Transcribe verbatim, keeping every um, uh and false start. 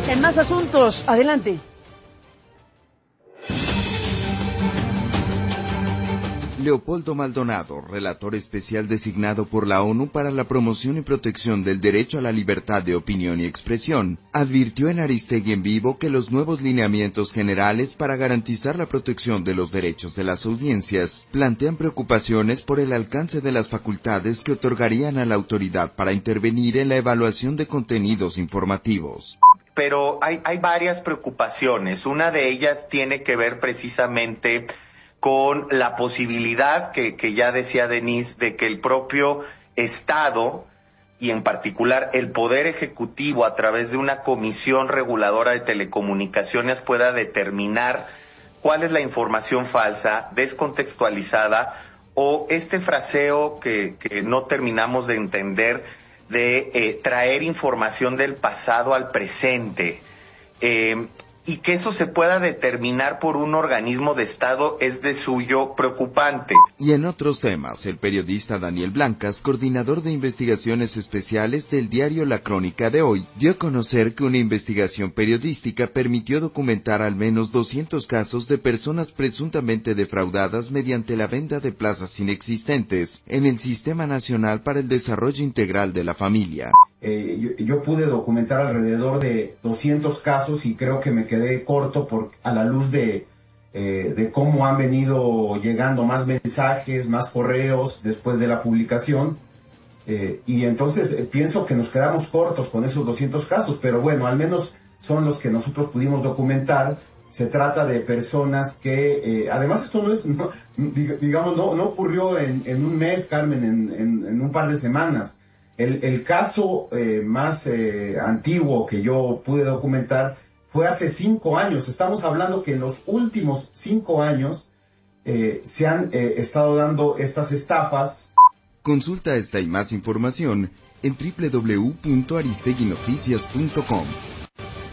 En más asuntos, adelante. Leopoldo Maldonado, relator especial designado por la ONU para la promoción y protección del derecho a la libertad de opinión y expresión, advirtió en Aristegui en Vivo que los nuevos lineamientos generales para garantizar la protección de los derechos de las audiencias plantean preocupaciones por el alcance de las facultades que otorgarían a la autoridad para intervenir en la evaluación de contenidos informativos. Pero hay, hay varias preocupaciones. Una de ellas tiene que ver precisamente con la posibilidad que, que ya decía Denise, de que el propio Estado, y en particular el Poder Ejecutivo, a través de una comisión reguladora de telecomunicaciones, pueda determinar cuál es la información falsa, descontextualizada, o este fraseo que, que no terminamos de entender de eh, traer información del pasado al presente. Eh, y que eso se pueda determinar por un organismo de Estado es de suyo preocupante. Y en otros temas, el periodista Daniel Blancas, coordinador de investigaciones especiales del diario La Crónica de Hoy, dio a conocer que una investigación periodística permitió documentar al menos doscientos casos de personas presuntamente defraudadas mediante la venta de plazas inexistentes en el Sistema Nacional para el Desarrollo Integral de la Familia. Eh, yo, yo pude documentar alrededor de doscientos casos y creo que me quedé corto por, a la luz de, eh, de cómo han venido llegando más mensajes, más correos después de la publicación. Eh, y entonces eh, pienso que nos quedamos cortos con esos doscientos casos, pero bueno, al menos son los que nosotros pudimos documentar. Se trata de personas que, eh, además esto no es, no, digamos, no, no ocurrió en, en un mes, Carmen, en, en, en un par de semanas. El, el caso eh, más eh, antiguo que yo pude documentar fue hace cinco años. Estamos hablando que en los últimos cinco años eh, se han eh, estado dando estas estafas. Consulta esta y más información en doble u doble u doble u punto aristegui noticias punto com.